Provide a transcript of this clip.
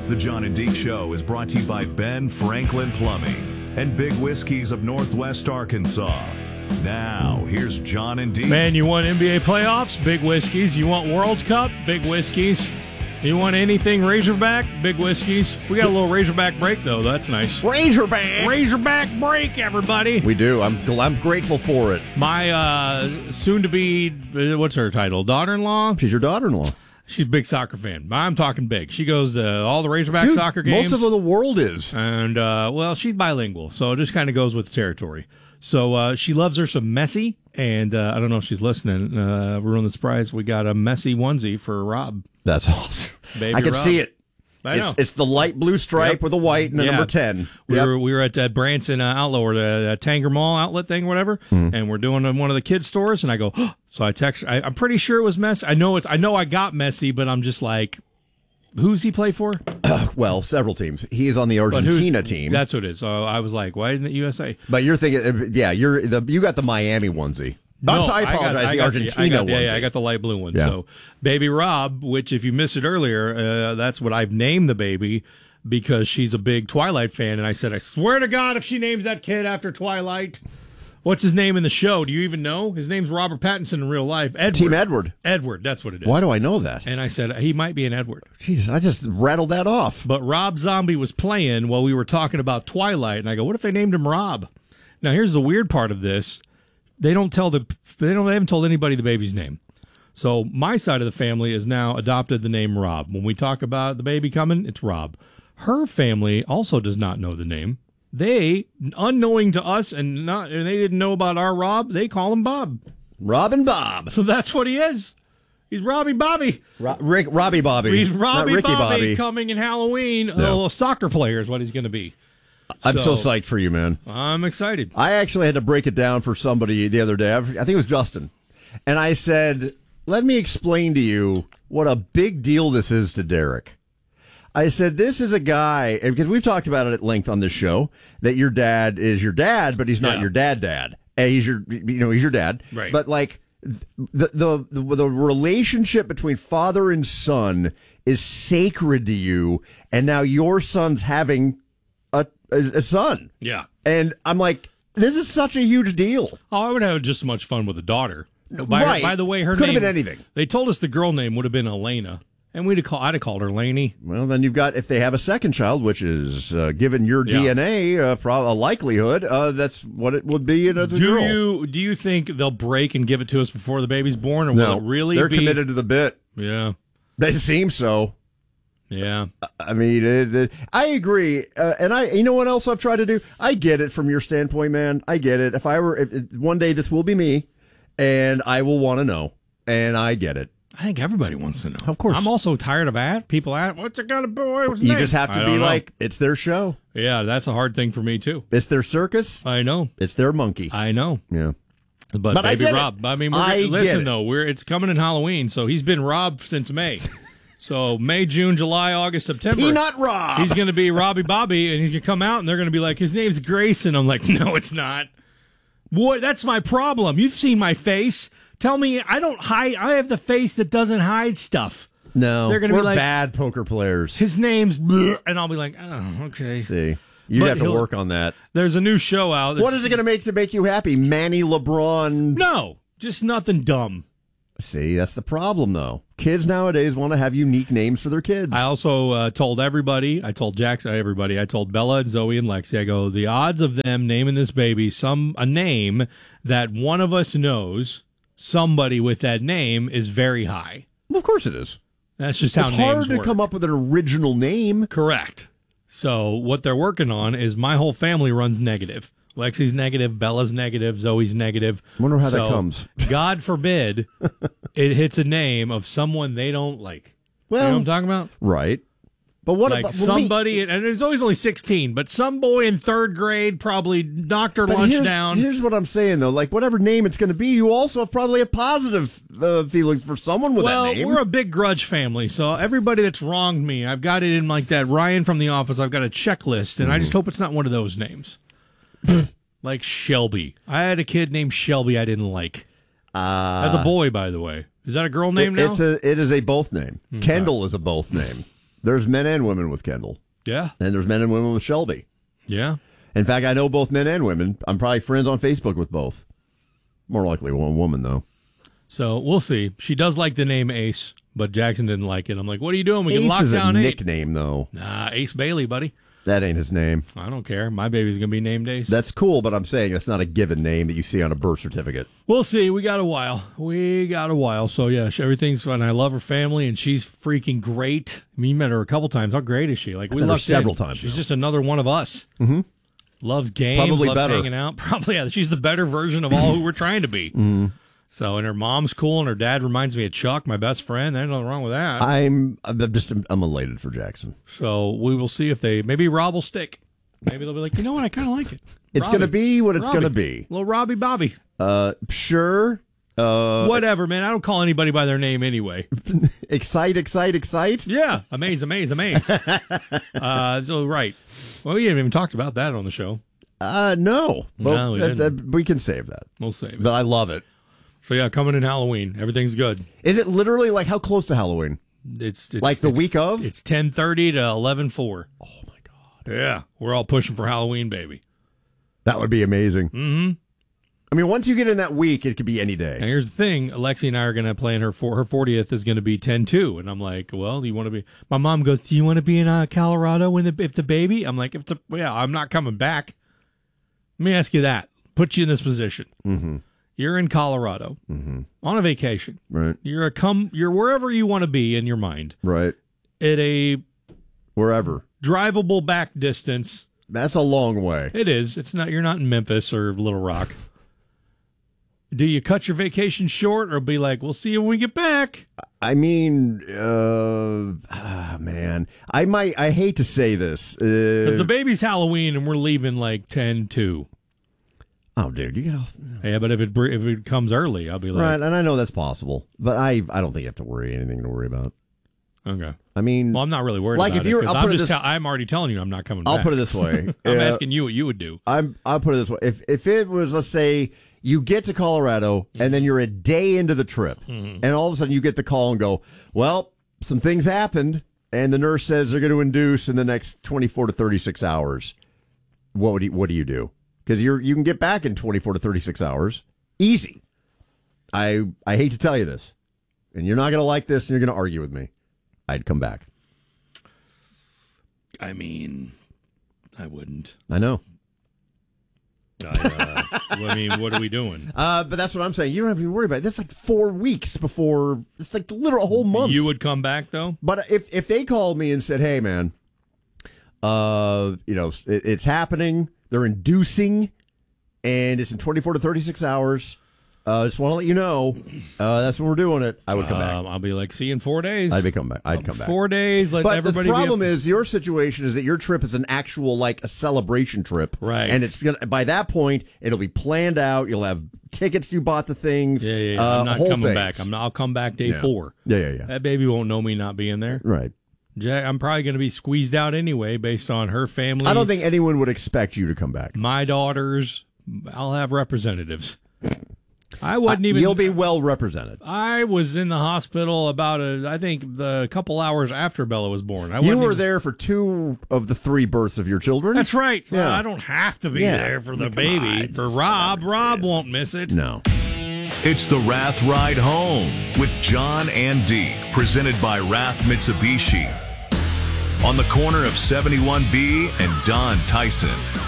The John and Deke Show is brought to you by Ben Franklin Plumbing and Big Whiskeys of Northwest Arkansas. Now, here's John and Deke. Man, you want NBA playoffs? Big Whiskeys. You want World Cup? Big Whiskeys. You want anything Razorback? Big Whiskeys. We got a little Razorback break, though. That's nice. Razorback break, everybody. We do. I'm grateful for it. My soon-to-be, what's her title? Daughter-in-law? She's your daughter-in-law. She's a big soccer fan. I'm talking big. She goes to all the Razorback soccer games. Most of the world is. And, well, she's bilingual, so it just kind of goes with the territory. So she loves her some Messi, and I don't know if she's listening. We're on the surprise. We got a Messi onesie for Rob. That's awesome. Baby I can Rob. see it. I know. It's the light blue stripe with a white and a number 10. We were at Branson Outlet, or the Tanger Mall outlet thing, whatever, and we're doing one of the kids' stores, and I go, so I text. I'm pretty sure it was Messi. I know I got Messi, but I'm just like, who's he play for? Well, several teams. He's on the Argentina team. That's what it is. So I was like, why isn't it USA? But you're thinking, you got the Miami onesie. No, I apologize. The Argentina onesie. Yeah, I got the light blue one. Yeah. So, Baby Rob, which if you missed it earlier, that's what I've named the baby because she's a big Twilight fan. And I said, I swear to God, if she names that kid after Twilight, what's his name in the show? Do you even know? His name's Robert Pattinson in real life. Edward. Team Edward. Edward, that's what it is. Why do I know that? And I said, he might be an Edward. Jeez, I just rattled that off. But Rob Zombie was playing while we were talking about Twilight. And I go, what if they named him Rob? Now, here's the weird part of this. They haven't told anybody the baby's name. So my side of the family has now adopted the name Rob. When we talk about the baby coming, it's Rob. Her family also does not know the name. They, unknowing to us and they didn't know about our Rob, they call him Bob. Robin Bob. So that's what he is. He's Robbie Bobby. Robbie Bobby. He's Robbie Ricky Bobby coming in Halloween. No. A soccer player is what he's going to be. I'm so psyched for you, man. I'm excited. I actually had to break it down for somebody the other day. I think it was Justin. And I said, let me explain to you what a big deal this is to Derek. I said, this is a guy, because we've talked about it at length on this show, that your dad is your dad, but he's not your dad. He's your dad. Right. But like the relationship between father and son is sacred to you, and now your son's having a son. Yeah. And I'm like, this is such a huge deal. Oh, I would have just as much fun with a daughter. Right. By the way, her could name have been anything. They told us the girl name would have been Elena, and I'd have called her Laney. Well, then you've got, if they have a second child, which is given your DNA a likelihood, that's what it would be in a girl. Do you think they'll break and give it to us before the baby's born, or will it really? They're be committed to the bit. Yeah, they seem so. Yeah, I mean, I agree, and you know what else I've tried to do? I get it from your standpoint, man. I get it. If one day this will be me, and I will want to know, and I get it. I think everybody wants to know. Of course, I'm also tired of people ask, "What's it got a boy?" What's his you name? just have to be like, it's their show. Yeah, that's a hard thing for me too. It's their circus. I know. It's their monkey. I know. Yeah. But Baby I Rob, I mean, it's coming in Halloween, so he's been Rob since May. So May, June, July, August, September. Peanut Rob. He's going to be Robbie Bobby, and he's going to come out, and they're going to be like, his name's Grayson. I'm like, no, it's not. Boy, that's my problem. You've seen my face. Tell me, I don't hide. I have the face that doesn't hide stuff. No, they're going to be like, bad poker players. His name's, bleh, and I'll be like, oh, okay. See, you'd have to work on that. There's a new show out. What is it going to make you happy? Manny LeBron? No, just nothing dumb. See, that's the problem, though. Kids nowadays want to have unique names for their kids. I also told everybody, I told Bella and Zoe and Lexi, I go, the odds of them naming this baby a name that one of us knows, somebody with that name, is very high. Well, of course it is. That's just how names work. It's hard to come up with an original name. Correct. So what they're working on is my whole family runs negative. Lexi's negative, Bella's negative, Zoe's negative. I wonder how that comes. God forbid it hits a name of someone they don't like. Well, you know what I'm talking about? Right. But what like about somebody, and there's always only 16, but some boy in third grade probably knocked her lunch down. Here's what I'm saying, though. Like, whatever name it's going to be, you also probably have positive feelings for someone with that name. Well, we're a big grudge family, so everybody that's wronged me, I've got it in like that Ryan from The Office, I've got a checklist, and I just hope it's not one of those names. Like Shelby. I had a kid named Shelby I didn't like. As a boy, by the way. Is that a girl name now? It is a both name. Okay. Kendall is a both name. There's men and women with Kendall. Yeah. And there's men and women with Shelby. Yeah. In fact, I know both men and women. I'm probably friends on Facebook with both. More likely one woman, though. So we'll see. She does like the name Ace, but Jackson didn't like it. I'm like, what are you doing? We can Ace lock is down a 8. nickname, though. Nah, Ace Bailey, buddy. That ain't his name. I don't care. My baby's going to be named Ace. That's cool, but I'm saying that's not a given name that you see on a birth certificate. We'll see. We got a while. So, yeah, everything's fun. I love her family, and she's freaking great. I mean, you met her a couple times. How great is she? Like, we met her love several times She's now. just another one of us. Mm-hmm. Loves games. Probably loves better. hanging out. Probably, yeah. She's the better version of all who we're trying to be. Mm-hmm. So, and her mom's cool, and her dad reminds me of Chuck, my best friend. There's nothing wrong with that. I'm elated for Jackson. So we will see if maybe Rob will stick. Maybe they'll be like, you know what, I kind of like it. It's going to be what it's Robbie. going to be. Little Robbie Bobby. Sure. Whatever, man. I don't call anybody by their name anyway. Excite. Yeah. Amaze. So, right. Well, we haven't even talked about that on the show. No. No, we didn't. We can save that. We'll save it. But I love it. So, yeah, coming in Halloween. Everything's good. Is it literally like how close to Halloween? It's like the week of? It's 10:30 to 11:04. Oh, my God. Yeah. We're all pushing for Halloween, baby. That would be amazing. Mm-hmm. I mean, once you get in that week, it could be any day. Now, here's the thing. Alexi and I are going to plan her 40th is going to be 10-2. And I'm like, well, do you want to be? My mom goes, do you want to be in Colorado if the baby? I'm like, I'm not coming back. Let me ask you that. Put you in this position. Mm-hmm. You're in Colorado on a vacation. Right. You're wherever you want to be in your mind. Right. At a wherever drivable back distance. That's a long way. It is. It's not. You're not in Memphis or Little Rock. Do you cut your vacation short or be like, we'll see you when we get back? I mean, man, I hate to say this. Because the baby's Halloween and we're leaving like 10-2. Oh, dude, you gotta. Yeah, but if it comes early, I'll be like, right, and I know that's possible, but I don't think you have to worry anything to worry about. Okay. I mean, well, I'm not really worried like about if you're, it. I'm already telling you I'm not coming back. I'll put it this way. I'm asking you what you would do. I'll put it this way. If it was, let's say, you get to Colorado and then you're a day into the trip, and all of a sudden you get the call and go, well, some things happened, and the nurse says they're going to induce in the next 24 to 36 hours. What do you do? Because you can get back in 24 to 36 hours. Easy. I hate to tell you this, and you're not going to like this, and you're going to argue with me. I'd come back. I mean, I wouldn't. I know. I mean, what are we doing? But that's what I'm saying. You don't have to worry about it. That's like 4 weeks before. It's like literally a whole month. You would come back, though? But if they called me and said, hey, man, it's happening. They're inducing, and it's in 24 to 36 hours. Just want to let you know, that's when we're doing it. I would come back. I'll be like, see you in 4 days. I'd come back. 4 days. Let but everybody the problem is, your situation is that your trip is an actual, like, a celebration trip. Right. And by that point, it'll be planned out. You'll have tickets you bought to things. Yeah. I'm not coming back. I'll come back day 4. Yeah. That baby won't know me not being there. Right. I'm probably going to be squeezed out anyway based on her family. I don't think anyone would expect you to come back. My daughters. I'll have representatives. I wasn't even. You'll be well represented. I was in the hospital about a couple hours after Bella was born. You were there for 2 of the 3 births of your children. That's right. So yeah. I don't have to be there for the baby. For Rob won't miss it. No. It's the Rath Ride Home with John and Deke, presented by Rath Mitsubishi. On the corner of 71B and Don Tyson.